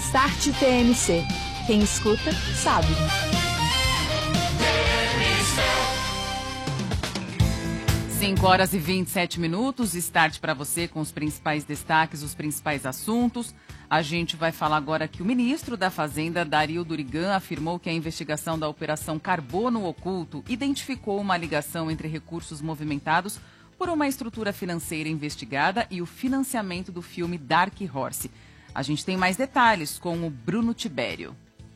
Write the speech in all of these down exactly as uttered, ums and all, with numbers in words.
Start T M C. Quem escuta, sabe. cinco horas e vinte e sete minutos, Start para você com os principais destaques, os principais assuntos. A gente vai falar agora que o ministro da Fazenda, Dario Durigan, afirmou que a investigação da Operação Carbono Oculto identificou uma ligação entre recursos movimentados por uma estrutura financeira investigada e o financiamento do filme Dark Horse. A gente tem mais detalhes com o Bruno Tibério.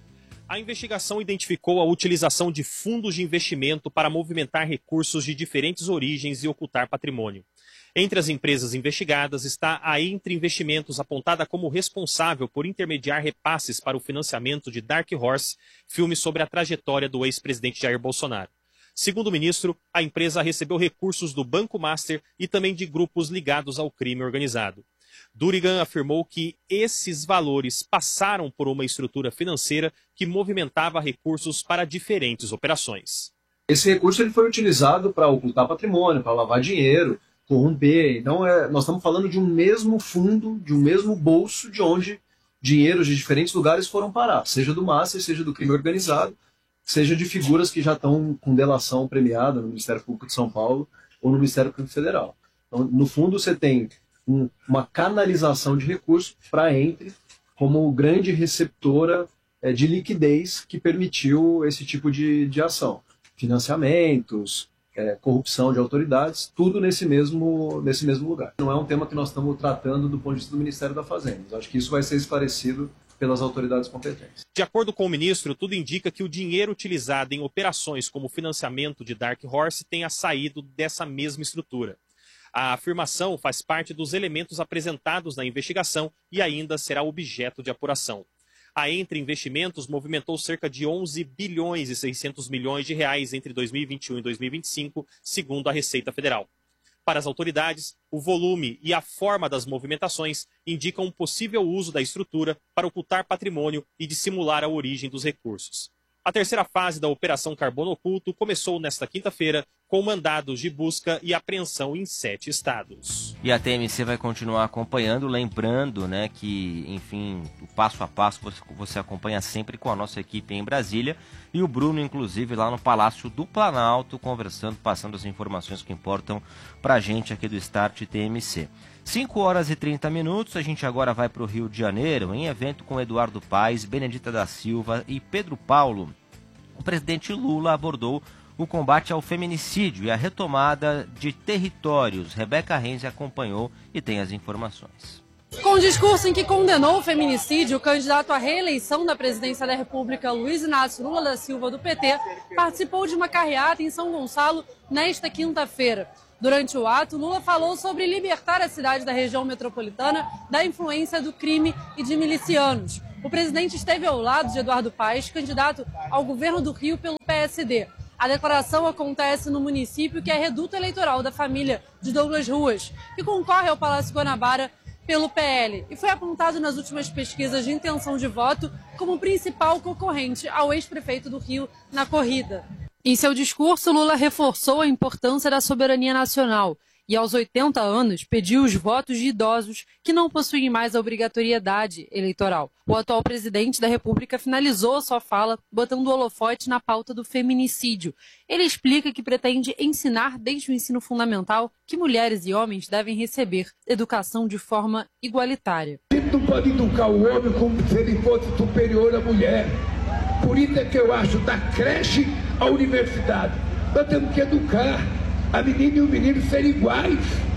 A investigação identificou a utilização de fundos de investimento para movimentar recursos de diferentes origens e ocultar patrimônio. Entre as empresas investigadas está a Entre Investimentos, apontada como responsável por intermediar repasses para o financiamento de Dark Horse, filme sobre a trajetória do ex-presidente Jair Bolsonaro. Segundo o ministro, a empresa recebeu recursos do Banco Master e também de grupos ligados ao crime organizado. Durigan afirmou que esses valores passaram por uma estrutura financeira que movimentava recursos para diferentes operações. Esse recurso ele foi utilizado para ocultar patrimônio, para lavar dinheiro, corromper. Não é, nós estamos falando de um mesmo fundo, de um mesmo bolso, de onde dinheiros de diferentes lugares foram parar, seja do Master, seja do crime organizado, seja de figuras que já estão com delação premiada no Ministério Público de São Paulo ou no Ministério Público Federal. Então, no fundo, você tem um, uma canalização de recursos para a Entre como grande receptora é, de liquidez que permitiu esse tipo de, de ação. Financiamentos, é, corrupção de autoridades, tudo nesse mesmo, nesse mesmo lugar. Não é um tema que nós estamos tratando do ponto de vista do Ministério da Fazenda. Acho que isso vai ser esclarecido pelas autoridades competentes. De acordo com o ministro, tudo indica que o dinheiro utilizado em operações como o financiamento de Dark Horse tenha saído dessa mesma estrutura. A afirmação faz parte dos elementos apresentados na investigação e ainda será objeto de apuração. A Entre Investimentos movimentou cerca de onze bilhões e seiscentos milhões de reais entre dois mil e vinte e um e dois mil e vinte e cinco, segundo a Receita Federal. Para as autoridades, o volume e a forma das movimentações indicam um possível uso da estrutura para ocultar patrimônio e dissimular a origem dos recursos. A terceira fase da Operação Carbono Oculto começou nesta quinta-feira com mandados de busca e apreensão em sete estados. E a T M C vai continuar acompanhando, lembrando, né, que, enfim, o passo a passo você, você acompanha sempre com a nossa equipe em Brasília e o Bruno, inclusive, lá no Palácio do Planalto, conversando, passando as informações que importam pra gente aqui do Start T M C. cinco horas e trinta minutos, a gente agora vai para o Rio de Janeiro, em evento com Eduardo Paes, Benedita da Silva e Pedro Paulo. O presidente Lula abordou o combate ao feminicídio e a retomada de territórios. Rebeca Renzi acompanhou e tem as informações. Com o discurso em que condenou o feminicídio, o candidato à reeleição da presidência da República, Luiz Inácio Lula da Silva, do P T, participou de uma carreata em São Gonçalo nesta quinta-feira. Durante o ato, Lula falou sobre libertar a cidade da região metropolitana da influência do crime e de milicianos. O presidente esteve ao lado de Eduardo Paes, candidato ao governo do Rio pelo P S D. A declaração acontece no município que é reduto eleitoral da família de Douglas Ruas, que concorre ao Palácio Guanabara pelo P L e foi apontado nas últimas pesquisas de intenção de voto como principal concorrente ao ex-prefeito do Rio na corrida. Em seu discurso, Lula reforçou a importância da soberania nacional e, aos oitenta anos, pediu os votos de idosos que não possuem mais a obrigatoriedade eleitoral. O atual presidente da República finalizou sua fala botando o holofote na pauta do feminicídio. Ele explica que pretende ensinar desde o ensino fundamental que mulheres e homens devem receber educação de forma igualitária. Não pode educar o homem como se ele fosse superior à mulher. Por isso é que eu acho da creche à universidade. Nós temos que educar a menina e o menino serem iguais.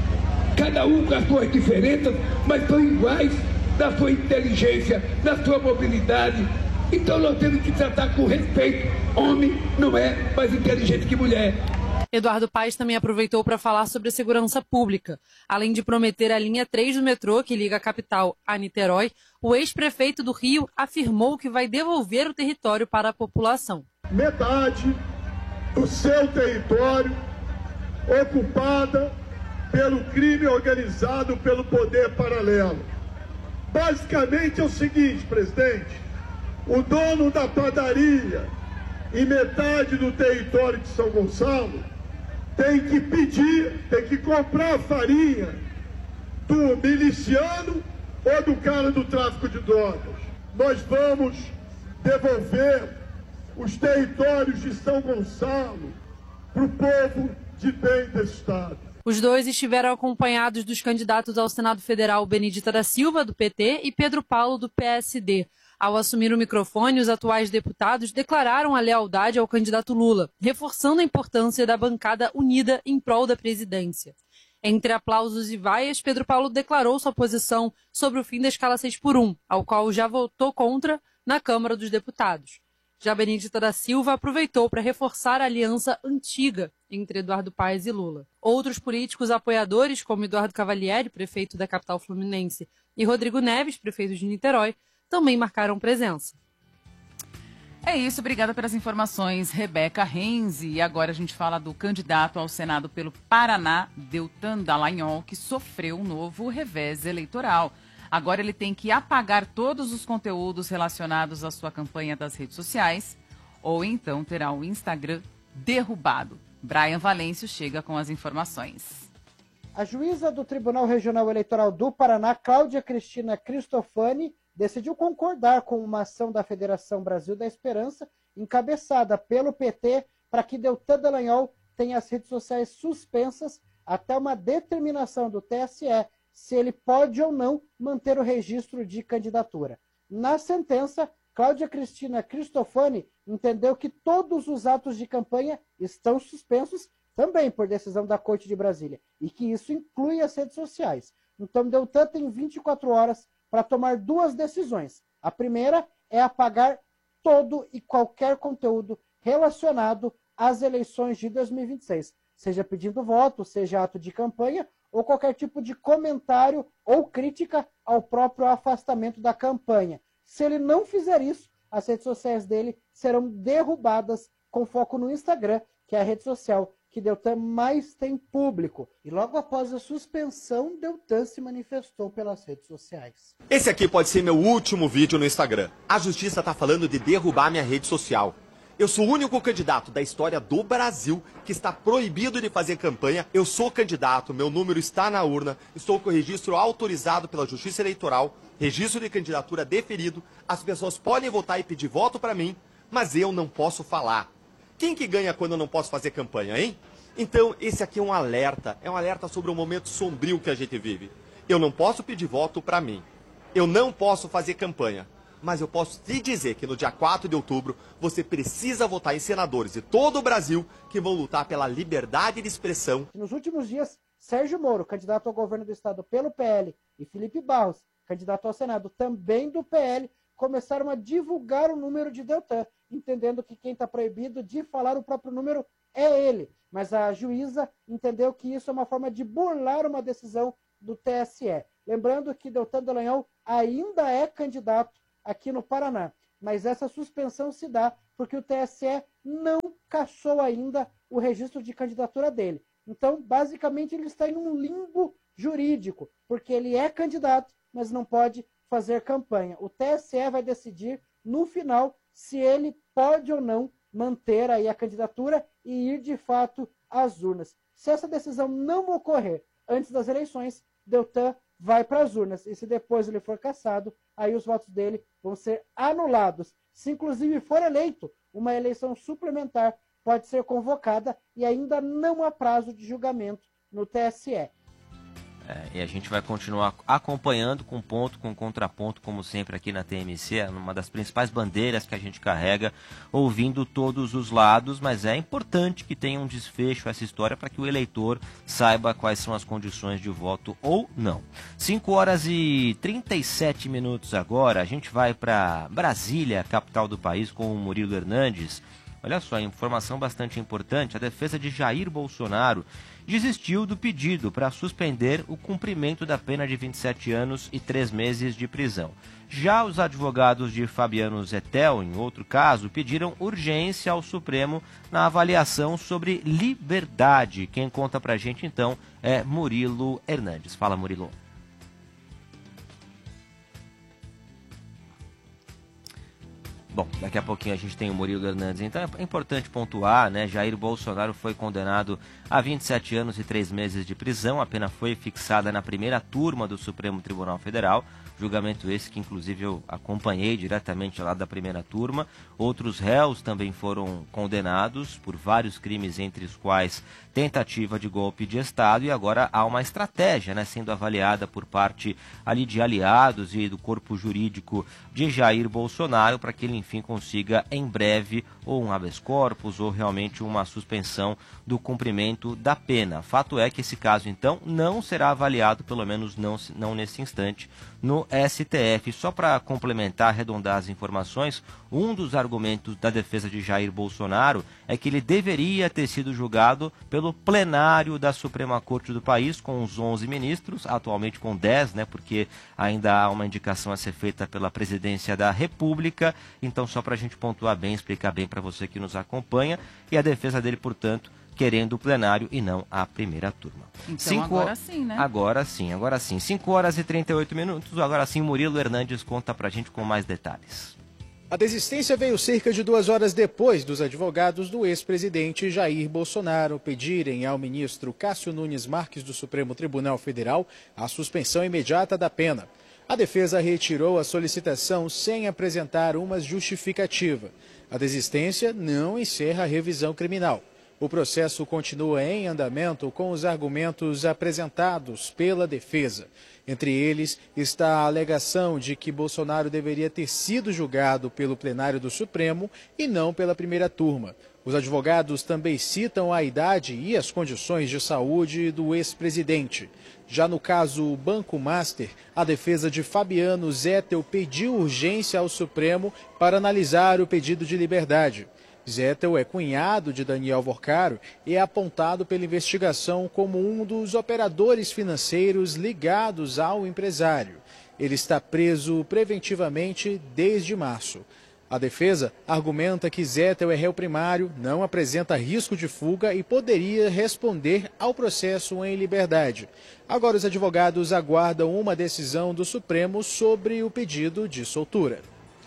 Cada um com as suas diferenças, mas são iguais na sua inteligência, na sua mobilidade. Então nós temos que tratar com respeito. Homem não é mais inteligente que mulher. Eduardo Paes também aproveitou para falar sobre a segurança pública. Além de prometer a linha três do metrô, que liga a capital a Niterói, o ex-prefeito do Rio afirmou que vai devolver o território para a população. Metade do seu território ocupada pelo crime organizado, pelo poder paralelo. Basicamente é o seguinte, presidente, o dono da padaria e metade do território de São Gonçalo tem que pedir, tem que comprar farinha do miliciano ou do cara do tráfico de drogas. nós vamos devolver os territórios de São Gonçalo para o povo de bem desse estado. Os dois estiveram acompanhados dos candidatos ao Senado Federal Benedita da Silva, do P T, e Pedro Paulo, do P S D. Ao assumir o microfone, os atuais deputados declararam a lealdade ao candidato Lula, reforçando a importância da bancada unida em prol da presidência. Entre aplausos e vaias, Pedro Paulo declarou sua posição sobre o fim da escala seis por um, ao qual já votou contra na Câmara dos Deputados. Já Benedita da Silva aproveitou para reforçar a aliança antiga entre Eduardo Paes e Lula. Outros políticos apoiadores, como Eduardo Cavalieri, prefeito da capital fluminense, e Rodrigo Neves, prefeito de Niterói, também marcaram presença. É isso, obrigada pelas informações, Rebeca Renzi. E agora a gente fala do candidato ao Senado pelo Paraná, Deltan Dallagnol, que sofreu um novo revés eleitoral. Agora ele tem que apagar todos os conteúdos relacionados à sua campanha das redes sociais, ou então terá o Instagram derrubado. Brian Valêncio chega com as informações. A juíza do Tribunal Regional Eleitoral do Paraná, Cláudia Cristina Cristofani, decidiu concordar com uma ação da Federação Brasil da Esperança, encabeçada pelo P T, para que Deltan Dallagnol tenha as redes sociais suspensas até uma determinação do T S E se ele pode ou não manter o registro de candidatura. Na sentença, Cláudia Cristina Cristofani entendeu que todos os atos de campanha estão suspensos, também por decisão da Corte de Brasília, e que isso inclui as redes sociais. Então, Deltan tem vinte e quatro horas para tomar duas decisões. A primeira é apagar todo e qualquer conteúdo relacionado às eleições de dois mil e vinte e seis, seja pedindo voto, seja ato de campanha, ou qualquer tipo de comentário ou crítica ao próprio afastamento da campanha. Se ele não fizer isso, as redes sociais dele serão derrubadas com foco no Instagram, que é a rede social que Deltan mais tem público. E logo após a suspensão, Deltan se manifestou pelas redes sociais. Esse aqui pode ser meu último vídeo no Instagram. A justiça está falando de derrubar minha rede social. Eu sou o único candidato da história do Brasil que está proibido de fazer campanha. Eu sou candidato, meu número está na urna, estou com o registro autorizado pela Justiça Eleitoral, registro de candidatura deferido, as pessoas podem votar e pedir voto para mim, mas eu não posso falar. Quem que ganha quando eu não posso fazer campanha, hein? Então, esse aqui é um alerta, é um alerta sobre o momento sombrio que a gente vive. Eu não posso pedir voto para mim, eu não posso fazer campanha. Mas eu posso te dizer que no dia quatro de outubro você precisa votar em senadores de todo o Brasil que vão lutar pela liberdade de expressão. Nos últimos dias, Sérgio Moro, candidato ao governo do estado pelo P L, e Felipe Barros, candidato ao Senado também do P L, começaram a divulgar o número de Deltan, entendendo que quem está proibido de falar o próprio número é ele. Mas a juíza entendeu que isso é uma forma de burlar uma decisão do T S E. Lembrando que Deltan Dallagnol ainda é candidato aqui no Paraná, mas essa suspensão se dá porque o T S E não cassou ainda o registro de candidatura dele. Então, basicamente, ele está em um limbo jurídico, porque ele é candidato, mas não pode fazer campanha. O T S E vai decidir, no final, se ele pode ou não manter aí a candidatura e ir, de fato, às urnas. Se essa decisão não ocorrer antes das eleições, Deltan vai para as urnas. E se depois ele for cassado, aí os votos dele vão ser anulados. Se inclusive for eleito, uma eleição suplementar pode ser convocada e ainda não há prazo de julgamento no T S E. É, e a gente vai continuar acompanhando com ponto, com contraponto, como sempre aqui na T M C, é uma das principais bandeiras que a gente carrega, ouvindo todos os lados, mas é importante que tenha um desfecho essa história para que o eleitor saiba quais são as condições de voto ou não. cinco horas e trinta e sete minutos agora, a gente vai para Brasília, capital do país, com o Murilo Hernandes. Olha só, informação bastante importante, a defesa de Jair Bolsonaro desistiu do pedido para suspender o cumprimento da pena de vinte e sete anos e três meses de prisão. Já os advogados de Fabiano Zettel, em outro caso, pediram urgência ao Supremo na avaliação sobre liberdade. Quem conta pra gente, então, é Murilo Hernandes. Fala, Murilo. Bom, daqui a pouquinho a gente tem o Murilo Hernandes. Então é importante pontuar, né? Jair Bolsonaro foi condenado a vinte e sete anos e três meses de prisão. A pena foi fixada na primeira turma do Supremo Tribunal Federal. Julgamento esse que, inclusive, eu acompanhei diretamente lá da primeira turma. Outros réus também foram condenados por vários crimes, entre os quais tentativa de golpe de Estado. E agora há uma estratégia, né, sendo avaliada por parte ali de aliados e do corpo jurídico de Jair Bolsonaro para que ele, enfim, consiga em breve ou um habeas corpus ou realmente uma suspensão do cumprimento da pena. Fato é que esse caso, então, não será avaliado, pelo menos não, não nesse instante, no S T F. Só para complementar, arredondar as informações, um dos argumentos da defesa de Jair Bolsonaro é que ele deveria ter sido julgado pelo plenário da Suprema Corte do país, com os onze ministros, atualmente com dez, né, porque ainda há uma indicação a ser feita pela presidência da República. Então, só para a gente pontuar bem, explicar bem para você que nos acompanha, e a defesa dele, portanto, querendo o plenário e não a primeira turma. Então Cinco... agora sim, né? Agora sim, agora sim. cinco horas e trinta e oito minutos. Agora sim, Murilo Hernandes conta pra gente com mais detalhes. A desistência veio cerca de duas horas depois dos advogados do ex-presidente Jair Bolsonaro pedirem ao ministro Cássio Nunes Marques do Supremo Tribunal Federal a suspensão imediata da pena. A defesa retirou a solicitação sem apresentar uma justificativa. A desistência não encerra a revisão criminal. O processo continua em andamento com os argumentos apresentados pela defesa. Entre eles está a alegação de que Bolsonaro deveria ter sido julgado pelo plenário do Supremo e não pela primeira turma. Os advogados também citam a idade e as condições de saúde do ex-presidente. Já no caso Banco Master, a defesa de Fabiano Zettel pediu urgência ao Supremo para analisar o pedido de liberdade. Zettel é cunhado de Daniel Vorcaro e é apontado pela investigação como um dos operadores financeiros ligados ao empresário. Ele está preso preventivamente desde março. A defesa argumenta que Zettel é réu primário, não apresenta risco de fuga e poderia responder ao processo em liberdade. Agora os advogados aguardam uma decisão do Supremo sobre o pedido de soltura.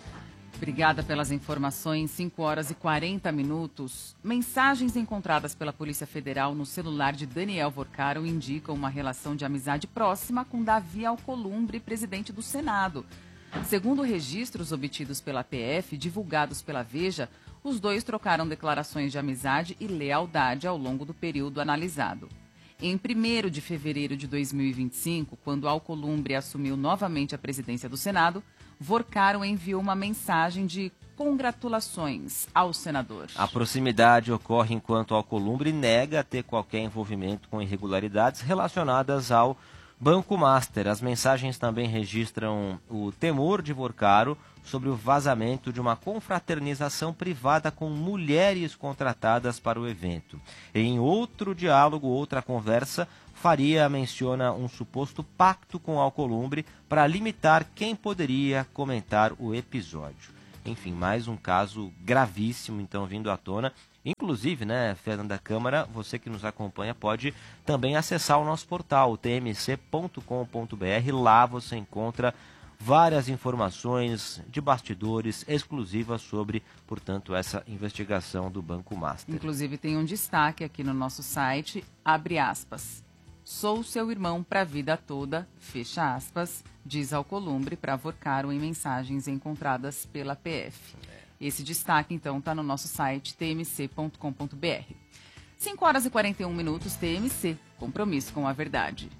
Obrigada pelas informações. cinco horas e quarenta minutos. Mensagens encontradas pela Polícia Federal no celular de Daniel Vorcaro indicam uma relação de amizade próxima com Davi Alcolumbre, presidente do Senado. Segundo registros obtidos pela P F, divulgados pela Veja, os dois trocaram declarações de amizade e lealdade ao longo do período analisado. Em primeiro de fevereiro de dois mil e vinte e cinco, quando Alcolumbre assumiu novamente a presidência do Senado, Vorcaro enviou uma mensagem de congratulações ao senador. A proximidade ocorre enquanto Alcolumbre nega ter qualquer envolvimento com irregularidades relacionadas ao Banco Master. As mensagens também registram o temor de Vorcaro sobre o vazamento de uma confraternização privada com mulheres contratadas para o evento. Em outro diálogo, outra conversa, Faria menciona um suposto pacto com Alcolumbre para limitar quem poderia comentar o episódio. Enfim, mais um caso gravíssimo, então, vindo à tona. Inclusive, né, Fernanda Câmara, você que nos acompanha pode também acessar o nosso portal, t m c ponto com ponto b r. Lá você encontra várias informações de bastidores exclusivas sobre, portanto, essa investigação do Banco Master. Inclusive, tem um destaque aqui no nosso site, abre aspas. Sou seu irmão para a vida toda, fecha aspas, diz Alcolumbre para Vorcaro em mensagens encontradas pela P F. Esse destaque, então, está no nosso site t m c ponto com ponto b r. cinco horas e quarenta e um minutos, T M C, compromisso com a verdade.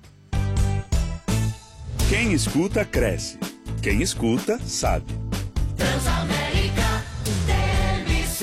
Quem escuta, cresce. Quem escuta, sabe. Transamérica, T M C.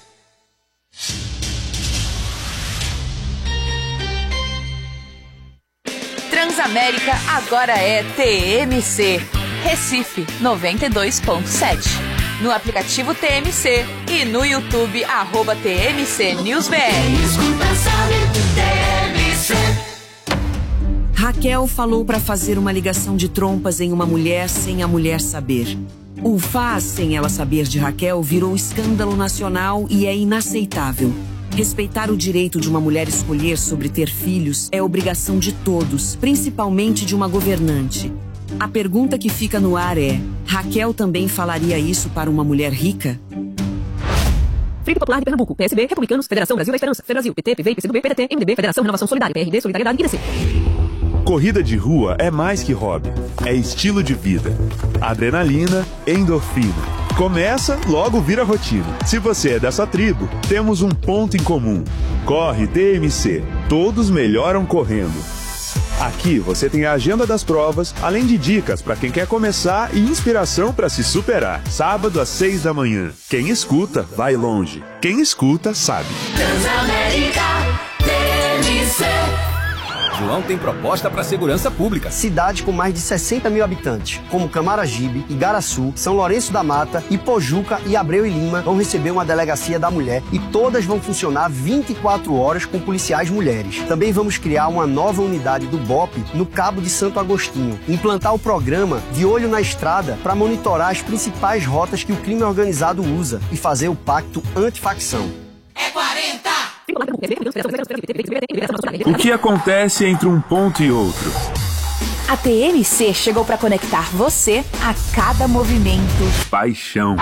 Transamérica agora é T M C. Recife, noventa e dois ponto sete. No aplicativo T M C e no YouTube, arroba T M C News B R. Escuta, sabe, T M C. Raquel falou para fazer uma ligação de trompas em uma mulher sem a mulher saber. O faz sem ela saber de Raquel virou escândalo nacional e é inaceitável. Respeitar o direito de uma mulher escolher sobre ter filhos é obrigação de todos, principalmente de uma governante. A pergunta que fica no ar é: Raquel também falaria isso para uma mulher rica? Frente Popular de Pernambuco, P S B, Republicanos, Federação Brasil da Esperança, Federação, P T, P V, P C do B, P D T, M D B, Federação Renovação Solidária, P R D, Solidariedade e I D C. Corrida de rua é mais que hobby, é estilo de vida. Adrenalina, endorfina. Começa, logo vira rotina. Se você é dessa tribo, temos um ponto em comum. Corre T M C. Todos melhoram correndo. Aqui você tem a agenda das provas, além de dicas para quem quer começar e inspiração para se superar. Sábado às seis da manhã. Quem escuta, vai longe. Quem escuta, sabe. Transamérica T M C. João tem proposta para segurança pública. Cidades com mais de sessenta mil habitantes, como Camaragibe, Igaraçu, São Lourenço da Mata, Ipojuca e Abreu e Lima, vão receber uma delegacia da mulher e todas vão funcionar vinte e quatro horas com policiais mulheres. Também vamos criar uma nova unidade do B O P no Cabo de Santo Agostinho, implantar o programa De Olho na Estrada para monitorar as principais rotas que o crime organizado usa e fazer o pacto antifacção. É quarenta! O que acontece entre um ponto e outro? A T M C chegou para conectar você a cada movimento. Paixão.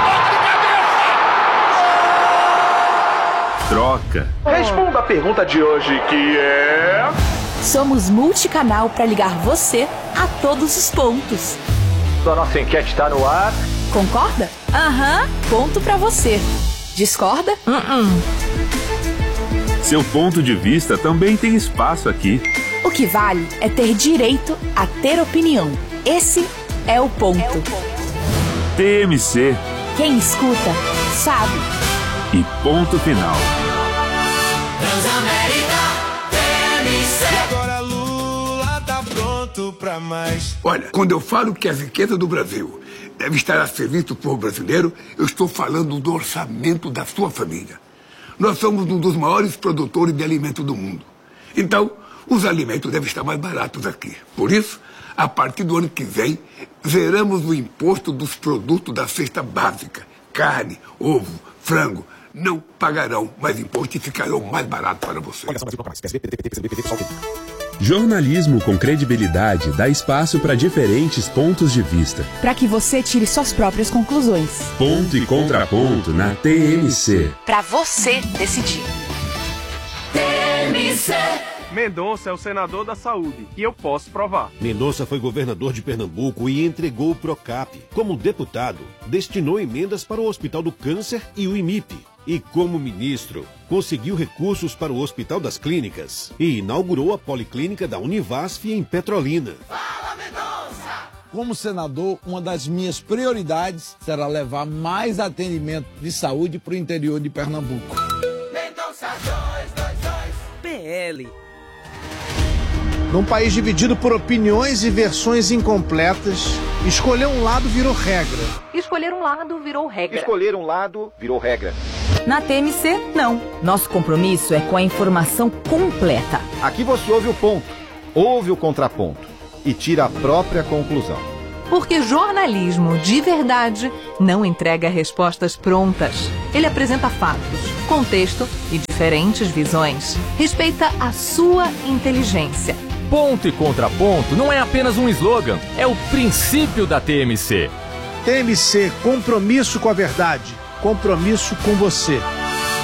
Troca. Responda a pergunta de hoje, que é... Somos multicanal para ligar você a todos os pontos. A nossa enquete está no ar. Concorda? Aham, ponto para você. Discorda? Uh-uh. Seu ponto de vista também tem espaço aqui. O que vale é ter direito a ter opinião. Esse é o ponto. É o ponto. T M C. Quem escuta, sabe. E ponto final. Transamérica T M C. Agora Lula tá pronto pra mais. Olha, quando eu falo que a riqueza do Brasil deve estar a serviço do povo brasileiro, eu estou falando do orçamento da sua família. Nós somos um dos maiores produtores de alimentos do mundo. Então, os alimentos devem estar mais baratos aqui. Por isso, a partir do ano que vem, zeramos o imposto dos produtos da cesta básica. Carne, ovo, frango, não pagarão mais imposto e ficarão mais baratos para você. Jornalismo com credibilidade dá espaço para diferentes pontos de vista. Para que você tire suas próprias conclusões. Ponto e contraponto na T M C. Para você decidir. T M C. Mendonça é o senador da saúde e eu posso provar. Mendonça foi governador de Pernambuco e entregou o Procap. Como deputado, destinou emendas para o Hospital do Câncer e o I M I P. E como ministro, conseguiu recursos para o Hospital das Clínicas e inaugurou a Policlínica da Univasf em Petrolina. Fala, Mendonça! Como senador, uma das minhas prioridades será levar mais atendimento de saúde para o interior de Pernambuco. Mendonça dois dois dois. P L. Num país dividido por opiniões e versões incompletas, escolher um lado virou regra. Escolher um lado virou regra. Escolher um lado virou regra. Na T M C, não. Nosso compromisso é com a informação completa. Aqui você ouve o ponto, ouve o contraponto e tira a própria conclusão. Porque jornalismo de verdade não entrega respostas prontas. Ele apresenta fatos, contexto e diferentes visões. Respeita a sua inteligência. Ponto e contraponto não é apenas um slogan, é o princípio da T M C. T M C, compromisso com a verdade, compromisso com você.